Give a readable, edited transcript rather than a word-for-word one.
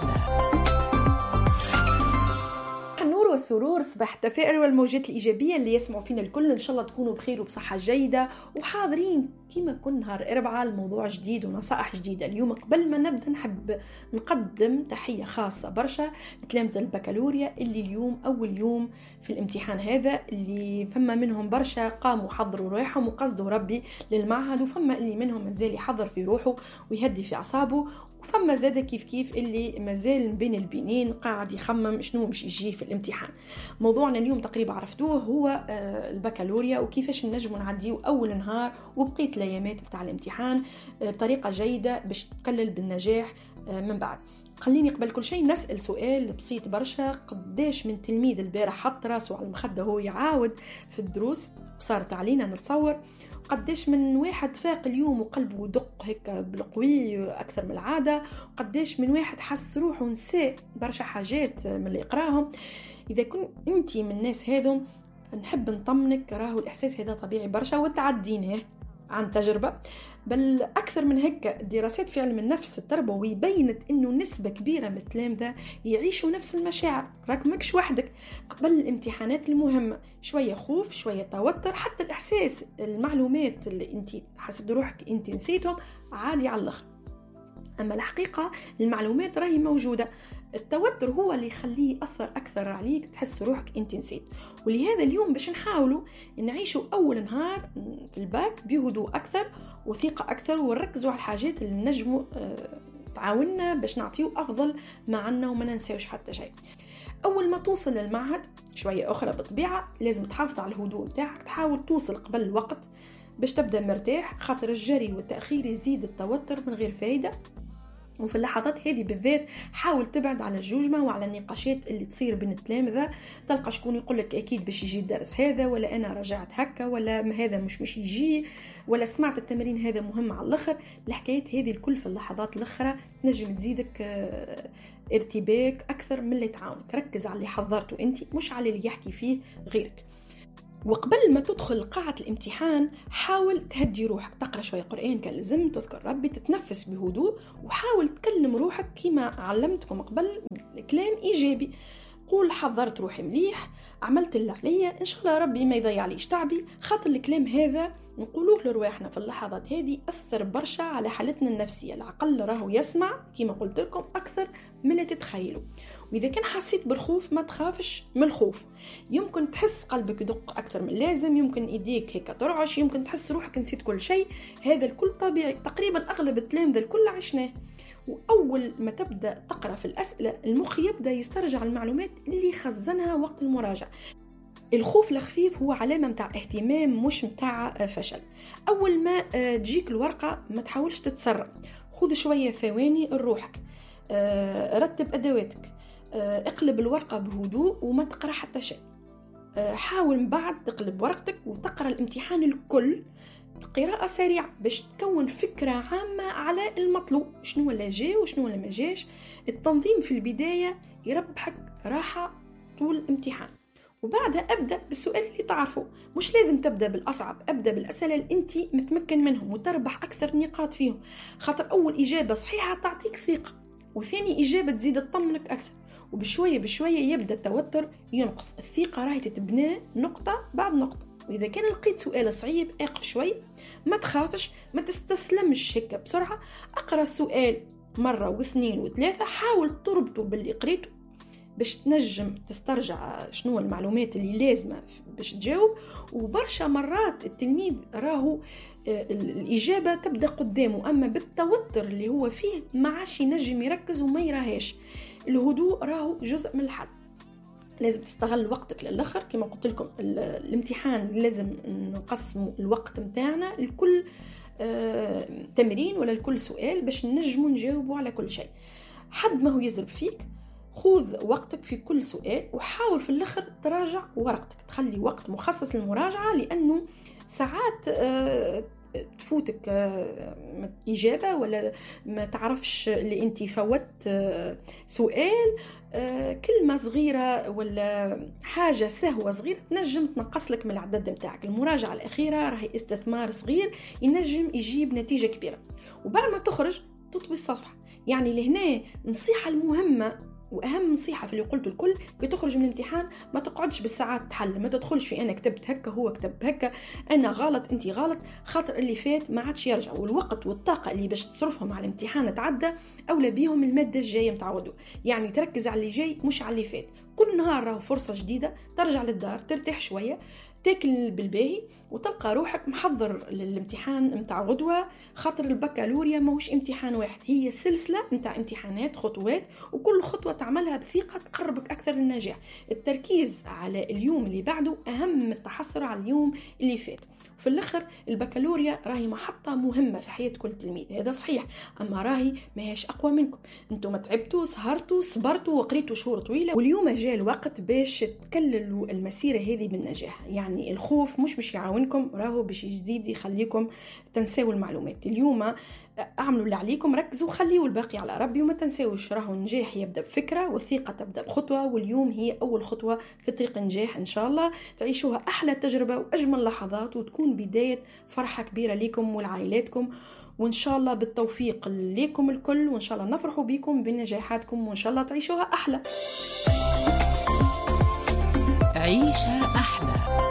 النور والسرور، صباح التفاؤل والموجات الإيجابية اللي يسمعوا فينا الكل. إن شاء الله تكونوا بخير وبصحة جيدة وحاضرين كما كل نهار أربعة الموضوع جديد ونصائح جديدة. اليوم قبل ما نبدأ نحب نقدم تحية خاصة برشا لتلامذة البكالوريا اللي اليوم أول يوم في الامتحان هذا، اللي فما منهم برشا قاموا حضروا روحهم وقصدوا ربي للمعهد، وفما اللي منهم مازال يحضر في روحه ويهدي في أعصابه، وفما زادة كيف اللي مازال بين البنين قاعد يخمم شنو مش يجي في الامتحان. موضوعنا اليوم تقريبا عرفتوه هو البكالوريا وكيفاش نجموا نعديو أول نهار وبقيت الأيامات بتاع الامتحان بطريقة جيدة باش تقلل بالنجاح من بعد. خليني قبل كل شيء نسأل سؤال بسيط برشا: قداش من تلميذ البارح حط راسه على المخدة وهو يعاود في الدروس وصارت علينا نتصور؟ قداش من واحد فاق اليوم وقلبه دق هيك بالقوي أكثر من العادة؟ قداش من واحد حس روحه نساء برشا حاجات من اللي يقراهم؟ إذا كنت أنتي من الناس هذم نحب نطمنك، راهو الإحساس هذا طبيعي برشا وتعديناه عن تجربة. بل أكثر من هيك، دراسات في علم النفس التربوي بينت أنه نسبة كبيرة من التلامذة يعيشوا نفس المشاعر. راك ماكش وحدك قبل الامتحانات المهمة، شوية خوف شوية توتر، حتى الإحساس المعلومات اللي أنت حسب روحك أنت نسيتهم عادي على الآخر. أما الحقيقة المعلومات راهي موجودة، التوتر هو اللي يخليه يأثر أكثر عليك، تحس روحك أنت نسيت. ولهذا اليوم باش نحاولوا نعيشوا أول نهار في الباك بهدوء أكثر وثقة أكثر، ونركزوا على الحاجات اللي نجموا تعاوننا باش نعطيو أفضل معنا وما ننساوش حتى شيء. أول ما توصل للمعهد شوية أخرى بالطبيعة لازم تحافظ على الهدوء متاعك، تحاول توصل قبل الوقت باش تبدأ مرتاح، خاطر الجري والتأخير يزيد التوتر من غير فايدة. وفي اللحظات هذه بالذات حاول تبعد على الجوجمة وعلى النقاشات اللي تصير بين التلامذة. تلقى شكون يقولك أكيد باش يجي الدرس هذا، ولا أنا رجعت هكا، ولا هذا مش يجي، ولا سمعت التمرين هذا مهم على الآخر. الحكايات هذه الكل في اللحظات الأخرى نجم تزيدك ارتباك أكثر من اللي تعاونك. ركز على اللي حضرته أنت مش على اللي يحكي فيه غيرك. وقبل ما تدخل قاعة الامتحان حاول تهدي روحك، تقرأ شوية قرآن كان لازم، تذكر ربي، تتنفس بهدوء، وحاول تكلم روحك كما علمتكم قبل كلام إيجابي. قول حضرت روحي مليح، عملت اللي عليا، إن شاء الله ربي ما يضيع ليش تعبي. خاطر الكلام هذا نقولوه لرواحنا في اللحظات هذه أثر برشا على حالتنا النفسية. العقل راهو يسمع كما قلت لكم أكثر من اللي تتخيلوا. وإذا كان حسيت بالخوف ما تخافش من الخوف، يمكن تحس قلبك يدق أكثر من اللازم، يمكن إيديك هيك ترعش، يمكن تحس روحك نسيت كل شيء. هذا الكل طبيعي، تقريبا أغلب التلامذة الكل عشناه. وأول ما تبدأ تقرأ في الأسئلة المخ يبدأ يسترجع المعلومات اللي خزنها وقت المراجعة. الخوف الخفيف هو علامة متاع اهتمام مش متاع فشل. أول ما تجيك الورقة ما تحاولش تتسرع، خذ شوية ثواني لروحك، رتب أدواتك، اقلب الورقة بهدوء وما تقرأ حتى شيء. حاول من بعد تقلب ورقتك وتقرأ الامتحان الكل قراءة سريعة باش تكون فكرة عامة على المطلوب، شنو اللي جاء وشنو اللي ما جاش. التنظيم في البداية يربحك راحة طول الامتحان. وبعدها أبدأ بالسؤال اللي تعرفه، مش لازم تبدأ بالأصعب، أبدأ بالأسئلة اللي أنت متمكن منهم وتربح أكثر نقاط فيهم. خاطر أول إجابة صحيحة تعطيك ثقة، وثاني إجابة تزيد تطمنك أكثر، وبشوية بشوية يبدأ التوتر ينقص. الثقة راهي تتبنى نقطة بعد نقطة. وإذا كان لقيت سؤال صعيب اقف شوي، ما تخافش، ما تستسلمش هيك بسرعة. أقرأ السؤال مرة واثنين وثلاثة، حاول تربطه باللي قريته باش تنجم تسترجع شنو المعلومات اللي لازمة باش تجاوب. وبرشا مرات التلميذ راهو الإجابة تبدأ قدامه، أما بالتوتر اللي هو فيه ما عادش ينجم يركز وما يراهاش. الهدوء راهو جزء من الحل. لازم تستغل وقتك للآخر كما قلت لكم. الامتحان لازم نقسم الوقت متاعنا لكل تمرين ولا لكل سؤال باش نجموا نجاوبوا على كل شيء. حد ما هو يزرب فيك، خذ وقتك في كل سؤال وحاول في الآخر تراجع ورقتك، تخلي وقت مخصص للمراجعة، لأنه ساعات تفوتك إجابة ولا ما تعرفش اللي أنت فوت سؤال، كلمة صغيرة ولا حاجة سهوة صغيرة تنجم تنقص لك من العدد متاعك. المراجعة الأخيرة راهي استثمار صغير ينجم يجيب نتيجة كبيرة. وبعد ما تخرج تطوي الصفحة، يعني لهنا نصيحة المهمة واهم نصيحه في اللي قلته الكل، كي تخرج من الامتحان ما تقعدش بالساعات تحل، ما تدخلش في انا كتبت هكا هو كتب هكا، انا غلط انت غلط، خاطر اللي فات ما عادش يرجع، والوقت والطاقه اللي باش تصرفهم على الامتحان تعدى، اولى بيهم الماده الجايه متعودوا. يعني تركز على اللي جاي مش على اللي فات. كل نهار راهو فرصه جديده، ترجع للدار ترتاح شويه، تاكل بالباهي وتلقى روحك محضر للامتحان متاع غدوة. خاطر البكالوريا ماهوش امتحان واحد، هي سلسلة متاع امتحانات خطوات، وكل خطوة تعملها بثقة تقربك أكثر للنجاح. التركيز على اليوم اللي بعده أهم من التحصر على اليوم اللي فات. في الآخر البكالوريا راهي محطة مهمة في حياة كل تلميذ، هذا صحيح، أما راهي ماهيش أقوى منكم. أنتم تعبتوا سهرتوا صبرتوا وقريتوا شهور طويلة، واليوم جاء الوقت باش تكللوا المسيرة هذه بالنجاح. يعني الخوف مش يعاونكم، راهو باش يزيد يخليكم تنساوا المعلومات. اليوم اعملوا اللي عليكم، ركزوا، خليوا الباقي على ربي، وما تنساوش راهو النجاح يبدا بفكره، والثقه تبدا بخطوه، واليوم هي اول خطوه في طريق النجاح. ان شاء الله تعيشوها احلى تجربه واجمل لحظات، وتكون بدايه فرحه كبيره لكم ولعائلاتكم، وان شاء الله بالتوفيق لكم الكل، وان شاء الله نفرحوا بكم بنجاحاتكم، وان شاء الله تعيشوها احلى. عيشها احلى.